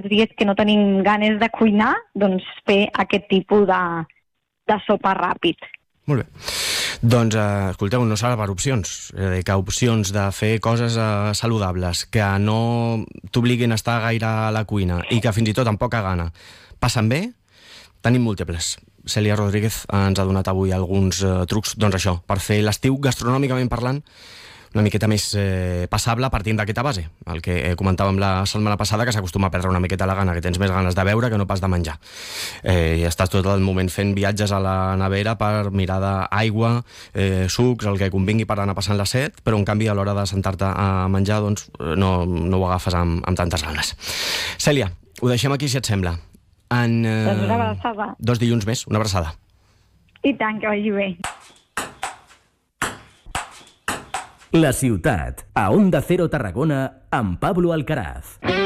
els dies que no tenim ganes de cuinar, doncs fer aquest tipus de sopa ràpid. Molt bé. Doncs, escolteu, no serà per opcions. És a dir, que opcions de fer coses saludables, que no t'obliguin a estar gaire a la cuina i que fins i tot amb poca gana passen bé, tenim múltiples. Cèlia Rodríguez ens ha donat avui alguns trucs, doncs això, per fer l'estiu, gastronòmicament parlant, una miqueta més passable partint d'aquesta base. El que comentàvem la setmana passada, que s'acostuma a perdre una miqueta la gana, que tens més ganes de beure que no pas de menjar. I estàs tot el moment fent viatges a la nevera per mirar d'aigua, sucs, el que convingui per anar passant la set, però en canvi a l'hora de sentar-te a menjar doncs no ho agafes amb tantes ganes. Cèlia, ho deixem aquí si et sembla. Doncs una abraçada. 2 dilluns més, una abraçada. I tant, que vagi bé. La ciutat, a Onda Cero Tarragona, amb Pablo Alcaraz.